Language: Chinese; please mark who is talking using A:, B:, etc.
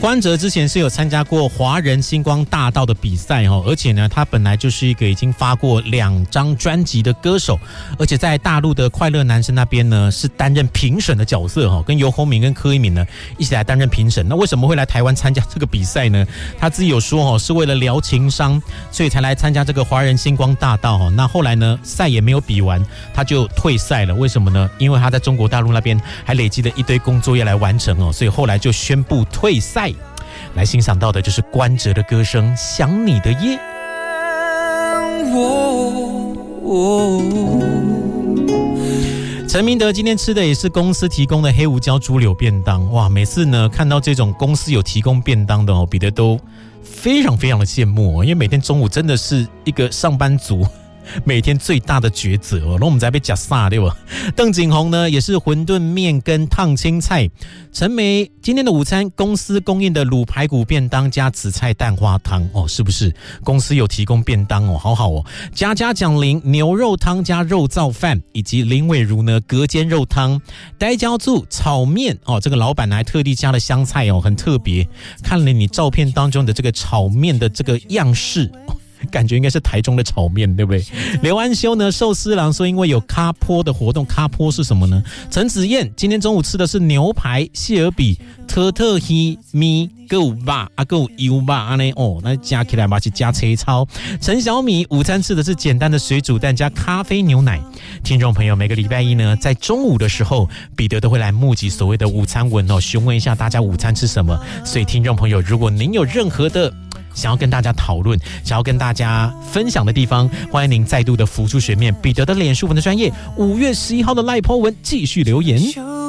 A: 关喆之前是有参加过华人星光大道的比赛哦，而且呢，他本来就是一个已经发过2张专辑的歌手，而且在大陆的快乐男声那边呢，是担任评审的角色哈，跟游鸿明跟柯以敏呢一起来担任评审。那为什么会来台湾参加这个比赛呢？他自己有说哦，是为了疗情伤，所以才来参加这个华人星光大道哈。那后来呢，赛也没有比完，他就退赛了。为什么呢？因为他在中国大陆那边还累积了一堆工作要来完成哦，所以后来就宣布退赛。来欣赏到的就是关喆的歌声《想你的夜》。陈明德今天吃的也是公司提供的黑胡椒猪柳便当，哇！每次呢看到这种公司有提供便当的哦，彼得都非常非常的羡慕哦，因为每天中午真的是一个上班族每天最大的抉择哦，那我们才被夹煞对吧？邓景洪呢也是馄饨面跟烫青菜。陈梅今天的午餐公司供应的卤排骨便当加紫菜蛋花汤哦，是不是？公司有提供便当哦，好好哦。佳佳蒋玲牛肉汤加肉燥饭，以及林伟如呢隔间肉汤、呆椒醋炒面哦，这个老板还特地加了香菜哦，很特别。看了你照片当中的这个炒面的这个样式。感觉应该是台中的炒面，对不对？刘安修呢，寿司郎说因为有咖坡的活动，咖坡是什么呢？陈子燕今天中午吃的是牛排、谢尔比、特特希米、够吧啊够油吧啊呢哦，那加起来嘛是加切操。陈小米午餐吃的是简单的水煮蛋加咖啡牛奶。听众朋友，每个礼拜一呢，在中午的时候，彼得都会来募集所谓的午餐文哦，询问一下大家午餐吃什么。所以听众朋友，如果您有任何的想要跟大家讨论，想要跟大家分享的地方，欢迎您再度的浮出水面。彼得的脸书文的专页5月11号的赖po文继续留言。